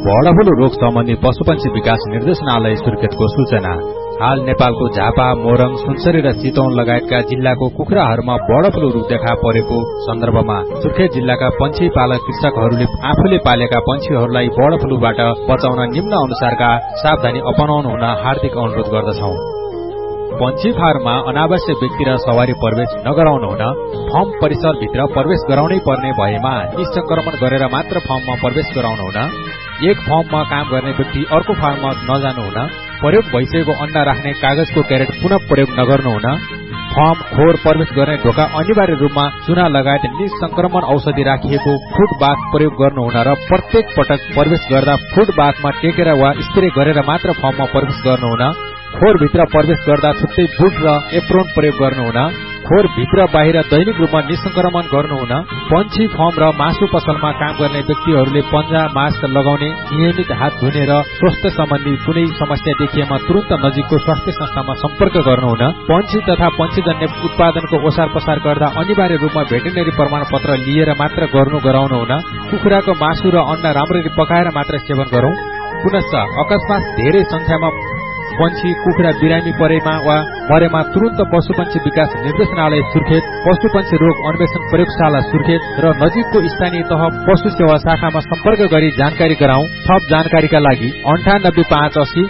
Bird flu रोग सम्बन्धी पशुपक्षी विकास निर्देशनालय सुर्खेतको सूचना। हाल नेपालको झापा, मोरङ, सुनसरी र चितवन लगायतका जिल्लाको कुखुराहरूमा बर्डफ्लू रोग देखा परेको सन्दर्भमा सुर्खेत जिल्लाका पंक्षी पालक कृषकहरूले आफूले पालेका पंक्षीहरूलाई बर्डफ्लूबाट बचाउन निम्न अनुसारका सावधानी अपनाउनु हुन हार्दिक अनुरोध गर्दछौं। पंक्षी फार्ममा अनावश्यक व्यक्ति र सवारी प्रवेश नगराउनु हुन, फर्म परिसरभित्र प्रवेश गराउनै पर्ने भएमा निसंक्रमण गरेर मात्र फर्ममा प्रवेश गराउनु हुन, एक फर्ममा काम गर्ने व्यक्ति अर्को फार्ममा नजानु हुन, प्रयोग भइसकेको अण्डा राख्ने कागजको क्यारेट पुनः प्रयोग नगर्नु हुन, फर्म खोर प्रवेश गर्ने ढोका अनिवार्य रूपमा चुना लगायत निसंक्रमण औषधि राखिएको फुट बाथ प्रयोग गर्नु हुन र प्रत्येक पटक प्रवेश गर्दा फुट बाथमा टेकेर वा स्प्रे गरेर मात्र फर्ममा प्रवेश गर्नु हुन, खोर भित्र प्रवेश गर्दा छुट्टै बुट र एप्रोन प्रयोग गर्नु हुन, खोर भित्र बाहिर दैनिक रूपमा निसंक्रमण गर्नु हुन, पंक्षी फर्म र मासु पसलमा काम गर्ने व्यक्तिहरूले पन्जा मास्क लगाउने, नियमित हात धुने र स्वास्थ्य सम्बन्धी कुनै समस्या देखिएमा तुरन्त नजिकको स्वास्थ्य संस्थामा सम्पर्क गर्नु हुन, पंक्षी तथा पंक्षीजन्य उत्पादनको ओसार पसार गर्दा अनिवार्य रूपमा भेटेरिनरी प्रमाणपत्र लिएर मात्र गराउनु हुन, कुखुराको मासु र अण्डा राम्ररी पकाएर मात्र सेवन गरौं। पुनश्च अकस्मात धेरै संख्यामा पंक्षी कुखुरा बिरामी परेमा वा मरेमा तुरन्त पशुपक्षी विकास निर्देशनालय सुर्खेत, पशुपक्षी रोग अन्वेषण प्रयोगशाला सुर्खेत र नजिकको स्थानीय तह पशु सेवा शाखामा सम्पर्क गरी जानकारी गराउँ। थप जानकारीका लागि 985880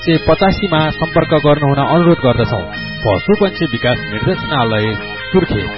65285 मा सम्पर्क गर्नुहुन अनुरोध गर्दछौं। पशुपक्षी विकास निर्देशनालय सुर्खेत।